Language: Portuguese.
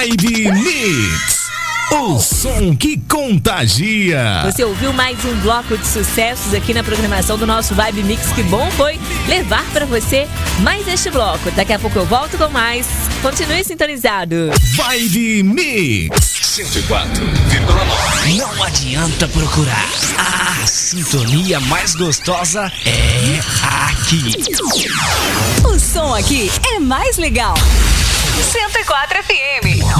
Vibe Mix, o som que contagia. Você ouviu mais um bloco de sucessos aqui na programação do nosso Vibe Mix. Que bom foi levar pra você mais este bloco. Daqui a pouco eu volto com mais. Continue sintonizado. Vibe Mix 104,9. Não adianta procurar. A sintonia mais gostosa é aqui. O som aqui é mais legal. 104 FM.